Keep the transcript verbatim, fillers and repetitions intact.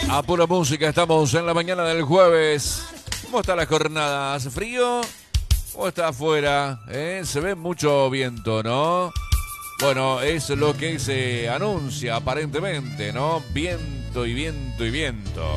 A pura música estamos en la mañana del jueves. ¿Cómo está la jornada? ¿Hace frío? ¿Cómo está afuera? ¿Eh? Se ve mucho viento, ¿no? Bueno, es lo que se anuncia aparentemente, ¿no? Viento y viento y viento.